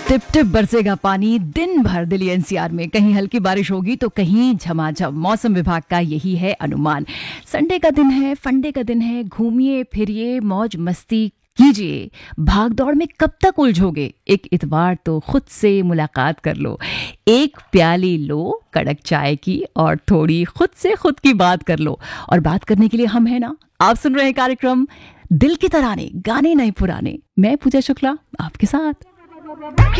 Tip tip बरसेगा पानी दिन भर दिल्ली एनसीआर में। कहीं हल्की बारिश होगी तो कहीं झमाझम। मौसम विभाग का यही है अनुमान। संडे का दिन है, फंडे का दिन है, घूमिए फिरिए, मौज मस्ती कीजिए। भागदौड़ में कब तक उलझोगे? एक इतवार तो खुद से मुलाकात कर लो। एक प्याली लो कड़क चाय की और थोड़ी खुद से खुद की बात कर लो। और बात करने के लिए हम है ना। आप सुन रहे हैं कार्यक्रम दिल के तराने, गाने नए पुराने। मैं पूजा शुक्ला आपके साथ।